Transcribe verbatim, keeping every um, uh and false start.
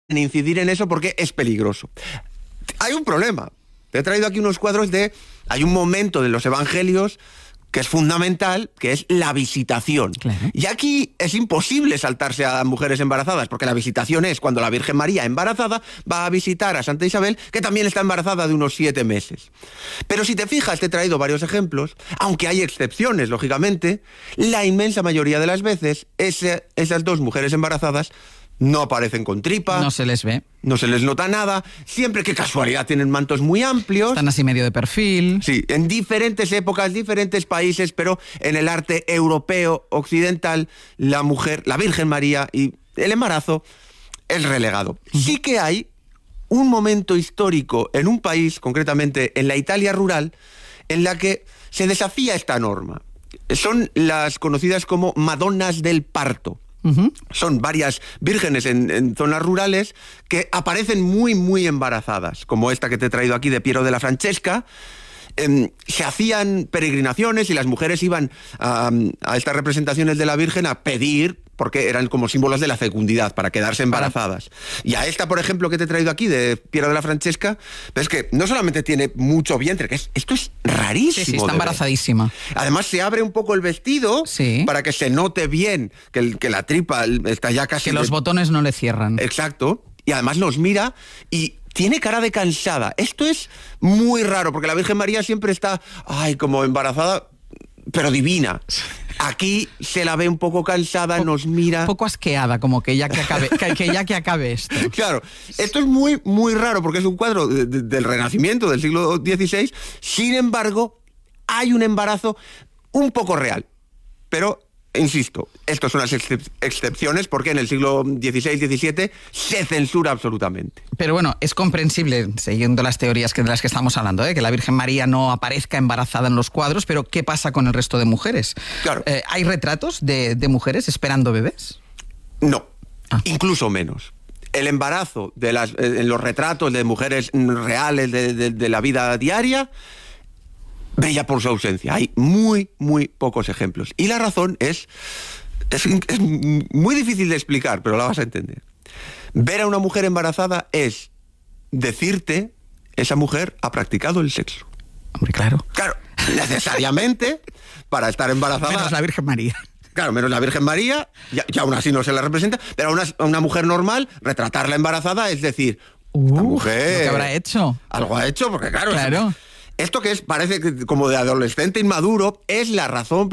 en incidir en eso porque es peligroso. Hay un problema. Te he traído aquí unos cuadros de... Hay un momento de los evangelios que es fundamental, que es la visitación. Claro. Y aquí es imposible saltarse a mujeres embarazadas, porque la visitación es cuando la Virgen María, embarazada, va a visitar a Santa Isabel, que también está embarazada de unos siete meses. Pero si te fijas, te he traído varios ejemplos, aunque hay excepciones, lógicamente, la inmensa mayoría de las veces, ese, esas dos mujeres embarazadas no aparecen con tripa. No se les ve. No se les nota nada. Siempre, qué casualidad, tienen mantos muy amplios. Están así medio de perfil. Sí, en diferentes épocas, diferentes países, pero en el arte europeo, occidental, la mujer, la Virgen María y el embarazo es relegado. Uh-huh. Sí que hay un momento histórico en un país, concretamente en la Italia rural, en la que se desafía esta norma. Son las conocidas como Madonnas del Parto. Uh-huh. Son varias vírgenes en, en zonas rurales que aparecen muy, muy embarazadas, como esta que te he traído aquí de Piero della Francesca. Eh, se hacían peregrinaciones y las mujeres iban a, a estas representaciones de la Virgen a pedir, porque eran como símbolos de la fecundidad, para quedarse embarazadas. Y a esta, por ejemplo, que te he traído aquí, de Piero della Francesca, ves que no solamente tiene mucho vientre, que es, esto es rarísimo. Sí, sí, está embarazadísima. Además, se abre un poco el vestido, sí, para que se note bien que, el, que la tripa está ya casi... Que los de... botones no le cierran. Exacto. Y además nos mira y... tiene cara de cansada. Esto es muy raro, porque la Virgen María siempre está, ay, como embarazada, pero divina. Aquí se la ve un poco cansada, po- nos mira... Un poco asqueada, como que ya que acabe, que, que ya que acabe esto. Claro, esto es muy, muy raro, porque es un cuadro de, de, del Renacimiento, del siglo dieciséis. Sin embargo, hay un embarazo un poco real. Pero... insisto, estas son las excep- excepciones porque en el siglo dieciséis diecisiete se censura absolutamente. Pero bueno, es comprensible, siguiendo las teorías que, de las que estamos hablando, ¿eh? que la Virgen María no aparezca embarazada en los cuadros, pero ¿qué pasa con el resto de mujeres? Claro. Eh, ¿Hay retratos de, de mujeres esperando bebés? No, ah. incluso menos. El embarazo de las, eh, en los retratos de mujeres reales de, de, de la vida diaria... brilla por su ausencia. Hay muy, muy pocos ejemplos. Y la razón es, es, es muy difícil de explicar, pero la vas a entender. Ver a una mujer embarazada es decirte, esa mujer ha practicado el sexo. Hombre, claro. Claro, necesariamente, para estar embarazada... Menos la Virgen María. Claro, menos la Virgen María, ya, ya aún así no se la representa, pero a una, a una mujer normal, retratarla embarazada es decir, uh, esta mujer... ¿Qué habrá hecho? Algo ha hecho, porque claro... Claro. Es, esto que es, parece que como de adolescente inmaduro, es la razón